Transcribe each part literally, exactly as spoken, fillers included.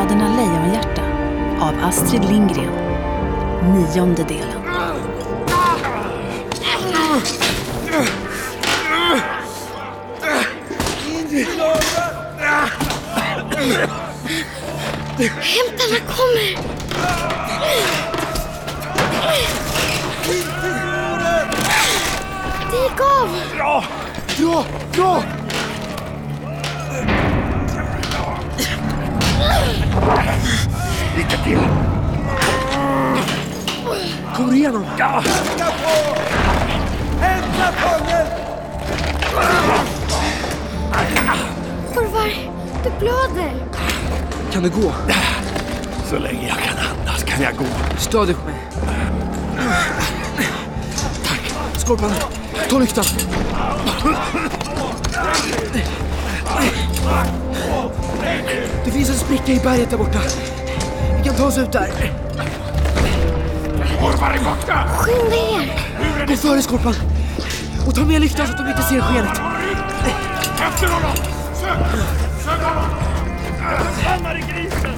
Bröderna Lejonhjärta av Astrid Lindgren. Nionde delen. Hämtarna kommer! Det gick av! Dra! Dra! Dra! Lycka till! Kommer igenom! Ja! Hämta på! Hämta fången! Orvar, du blöder! Kan du gå? Så länge jag kan andas kan jag gå. Stöd upp mig. Tack. Skorpan, ta lyktan. Det finns en spricka i berget där borta. Vi kan ta oss ut där. Orvar är borta! Skynda er! Gå före, Skorpan. Och ta med lyktan så att de inte ser skenet. Efter honom! Sök! Sök honom! Stannar i grisen!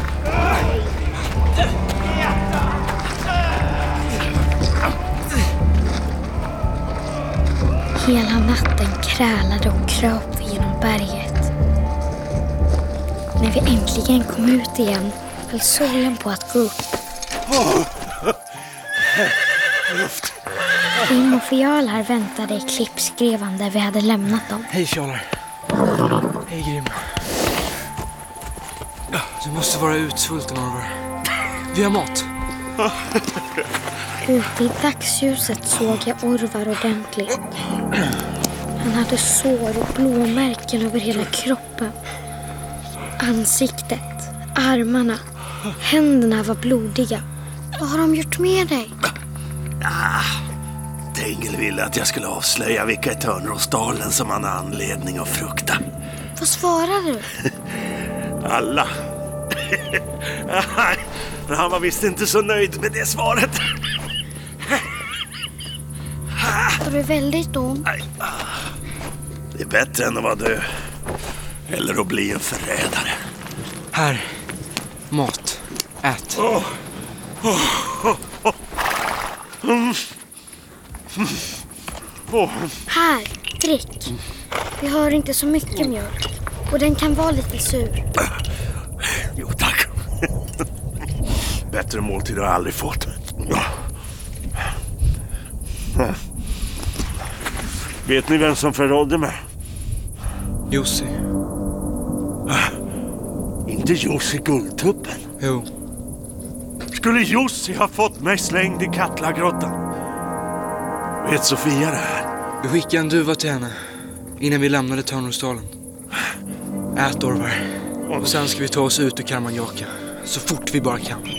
Hela natten krälade och kröp vi genom berget. När vi äntligen kom ut igen höll solen på att gå upp. Grim och Fjalar väntade i klippskrevan där vi hade lämnat dem. Hej, Fjalar. Hej, Grim. Du måste vara utsvulten, Orvar. Vi har mat. Ute i dagsljuset såg jag Orvar ordentligt. Han hade sår och blåmärken över hela kroppen. Ansiktet, armarna, händerna var blodiga. Vad har de gjort med dig? Ah, Tengel ville att jag skulle avslöja vilka i Törnrosdalen som han har anledning att frukta. Vad svarade du? Alla. Men han var visst inte så nöjd med det svaret. Har du väldigt ont? Det är bättre än att vara död. Eller att bli en förrädare. Här. Mat. Ät. Oh. Oh. Oh. Oh. Mm. Oh. Här, drick. Vi har inte så mycket mjölk. Och den kan vara lite sur. Jo, tack. Bättre måltid har jag aldrig fått. Vet ni vem som förrådde mig? Jussi. Inte Jussi Guldtuppen. Jo. Skulle Jussi ha fått mig slängd i Katlagrottan? Vet Sofia det här? Vi skickade en duva till henne innan vi lämnade Törnrosdalen. Ät, Orvar. Och sen ska vi ta oss ut ur Karmanjaka så fort vi bara kan.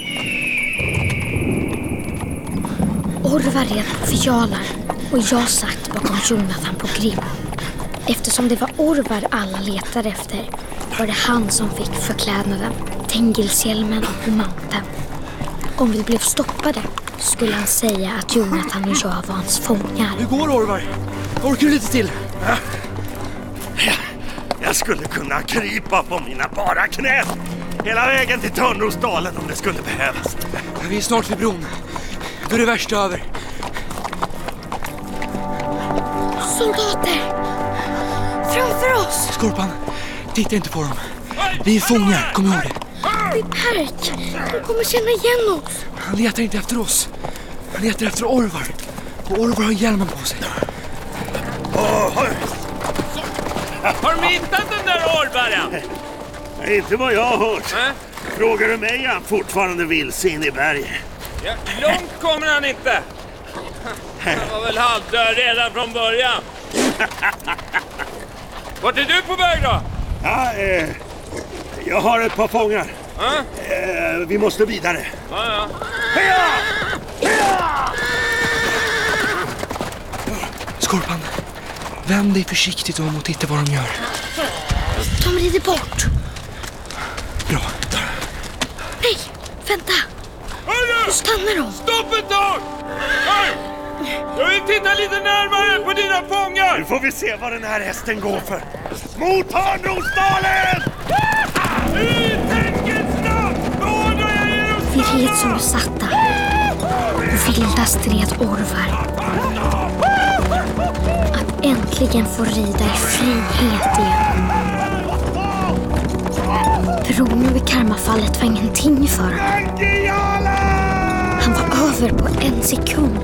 Orvar red på Fjalar och jag satt bakom Jonathan på Grim. Eftersom det var Orvar alla letade efter var det han som fick förklädnaden, Tengilshjälmen och manteln. Om vi blev stoppade skulle han säga att Jonathan och jag var hans fångar. Hur går, Orvar? Orkar du lite till? Jag, jag skulle kunna krypa på mina bara knän hela vägen till Törnrosdalen om det skulle behövas. Vi är snart vid bron. Då är det värsta över. Soldater! Framför oss! Skorpan, titta inte på dem. Vi är fångar, kom ihåg det. Det är Perk. De kommer känna igen oss. Han letar inte efter oss. Han letar efter Orvar. Och Orvar har hjälmen på sig. Oh, har de hittat den där Orvaren? Inte vad jag har hört. Äh? Frågar du mig är han fortfarande vilse in i berget. Ja, långt kommer han inte. Han var väl halvdöd redan från början. Vart är du på väg då? Ja, eh, jag har ett par fångar. Äh? Eh, vi måste vidare. Ja, ja. Heja! Heja! Skorpan, vänd dig försiktigt om och titta vad de gör. De rider bort. Bra. Nej, vänta. Nu stannar de. Stopp ett tag! Hej! Jag vill titta lite närmare på dina fångar! Nu får vi se vad den här hästen går för. Mot Törnrosdalen! I Tengilsdalen! som besatta. Vilda stred orvar. Att äntligen få rida i frihet igen. Bron över karmafallet var ingenting för honom. Han var över på en sekund.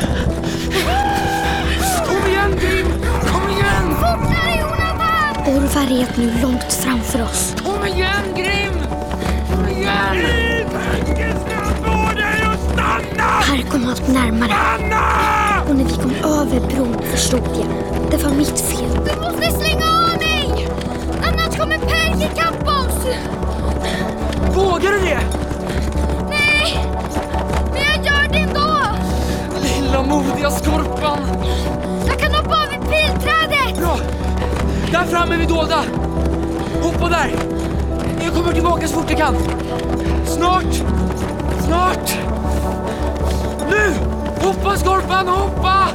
Kom igen, Grim! Kom igen! Fortare, Jonathan! Orvar red nu långt framför oss. Kom igen, Grim! Kom igen! Här kom allt närmare. Och när vi kom över bron förstod jag. Det var mitt fel. Du måste slänga av mig! Annars kommer Per ikapp oss! Vågar du det? Nej! Men jag gör det ändå! Lilla modiga skorpan! Jag kan hoppa över pilträdet! Bra! Där framme är vi dolda! Hoppa där! Jag kommer tillbaka så fort jag kan! Snart! Snart! Nu! Hoppa, skorpan! Hoppa!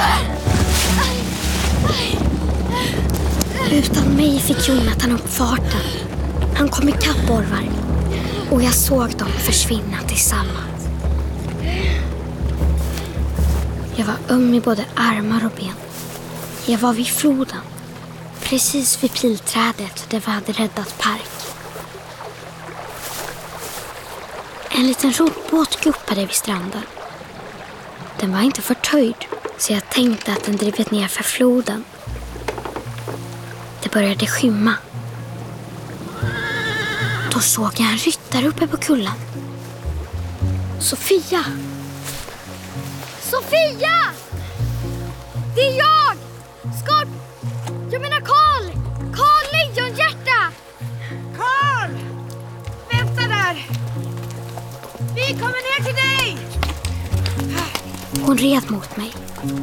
Utan mig fick Jonathan upp farten. Han kom ikapp orvar. Och jag såg dem försvinna tillsammans. Jag var öm i både armar och ben. Jag var vid floden. Precis vid pilträdet där vi hade räddat Park. En liten roddbåt guppade vid stranden. Den var inte förtöjd, så jag tänkte att den drivit ner för floden. Det började skymma. Då såg jag en ryttare uppe på kullen. Sofia! Sofia! Det är jag! Skorp! Jag menar Karl! Karl Lejonhjärta! Karl! Vänta där! Vi kommer ner till dig! Hon red mot mig.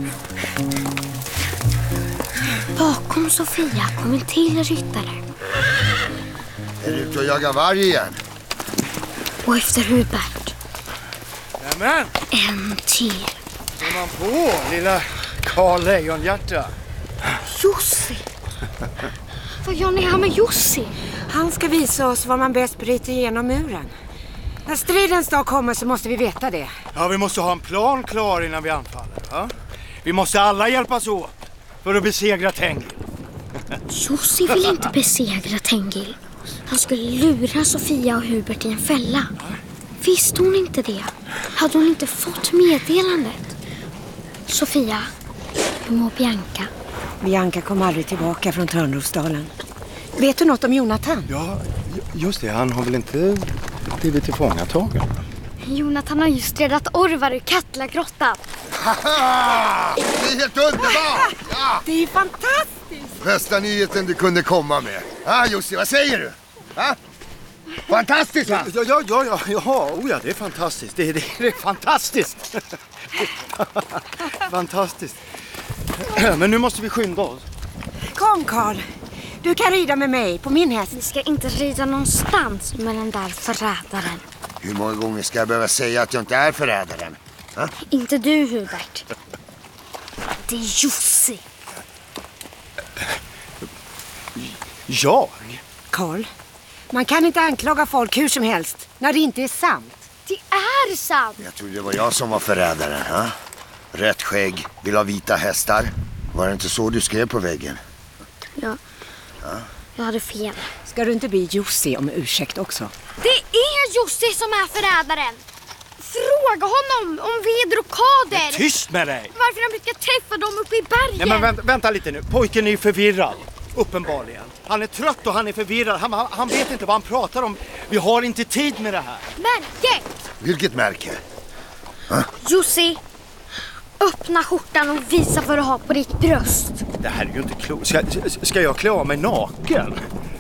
Bakom Sofia kom en till ryttare. Är du ute och jagar varg igen? Och efter Hubert. Nämen, En till. är man på, lilla Karl Lejonhjärta? Jussi! Vad gör ni här med Jussi? Han ska visa oss var man bäst bryter igenom muren. När stridens dag kommer så måste vi veta det. Ja, vi måste ha en plan klar innan vi anfaller. Ja? Vi måste alla hjälpas åt för att besegra Tengil. Jussi vill inte besegra Tengil. Han skulle lura Sofia och Hubert i en fälla. Visste hon inte det? Hade hon inte fått meddelandet? Sofia, hur mår Bianca? Bianca kom aldrig tillbaka från Törnrosdalen. Vet du något om Jonathan? Ja, just det. Han har väl inte blivit tillfångatagen? Jonathan har just räddat orvar ur Katlagrottan. Haha! Det är helt underbart! Ja! Det är fantastiskt! Bästa nyheten du kunde komma med. Ja, Jussi, vad säger du? Ha? Fantastiskt, va? Ja, ja, ja, ja, ja, oh, ja, det är fantastiskt. Det är, det, det är fantastiskt. Fantastiskt. Men nu måste vi skynda oss. Kom, Karl. Du kan rida med mig på min häst. Vi ska inte rida någonstans med den där förrädaren. Hur många gånger ska jag behöva säga att jag inte är förrädaren? Ha? Inte du, Hubert. Det är Jussi. Jag? Karl, man kan inte anklaga folk hur som helst när det inte är sant. Det är sant. Jag trodde det var jag som var förrädaren. Ha? Rätt skägg, vill ha vita hästar. Var det inte så du skrev på väggen? Ja, jag hade fel. Ska du inte be Jussi om ursäkt också? Det är Jussi som är förrädaren. Fråga honom om ved och kader. Tyst med dig! Varför han brukar träffa dem uppe i bergen. Nej, men vänta, vänta lite nu. Pojken är förvirrad. Uppenbarligen. Han är trött och han är förvirrad. Han, han, han vet inte vad han pratar om. Vi har inte tid med det här. Märke! Vilket märke? Jussi, öppna skjortan och visa vad du har på ditt bröst. Det här är ju inte klokt. Ska, ska jag klä av mig naken?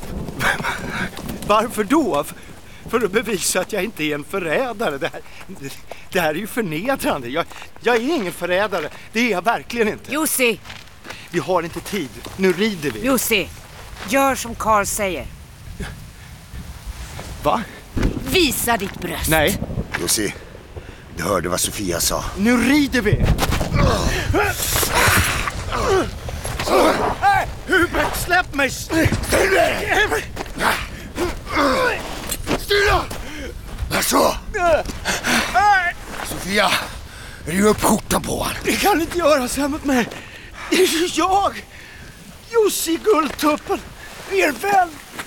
Varför då? För att bevisa att jag inte är en förrädare. Det här, det, det här är ju förnedrande. Jag, jag är ingen förrädare. Det är jag verkligen inte. Jussi, Vi har inte tid. Nu rider vi. Jussi, gör som Karl säger. Va? Visa ditt bröst. Nej. Jussi, du hörde vad Sofia sa. Nu rider vi. Hey, Hubert, släpp mig! Stilla! Stilla! Vad så? Vilja, riv upp skjortan på honom. Det kan inte göra så här mot mig. Det är ju jag, Jussi Guldtuppen, er vän.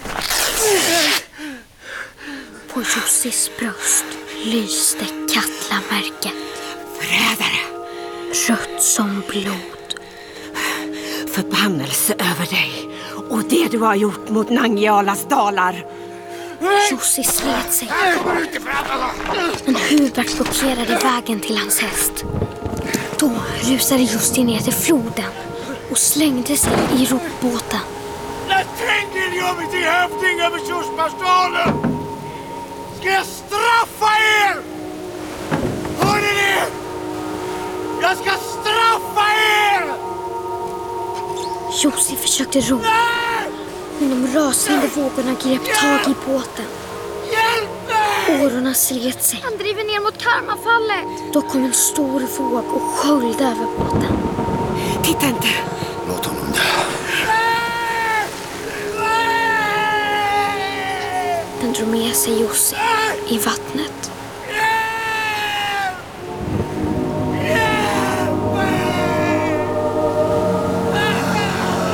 På Jussis bröst lyste Katla-märket. Förrädare! Rött som blod. Förbannelse över dig och det du har gjort mot Nangjalas dalar. Jussi slet sig. Men Hubert blockerade vägen till hans häst. Då rusade Jussi ner till floden och slängde sig i rockbåten. När Tengil gör mig till hövding över Tjursmarsdalen ska jag straffa er! Hör ni det? Jag ska straffa er! Jussi försökte ro. Men de rasande vågorna grep tag i båten. Hjälp mig! Årorna slet sig. Han driver ner mot Karmafallet. Då kom en stor våg och sköljde över båten. Titta inte! Låt honom dö. Den drog med sig Jussi i vattnet.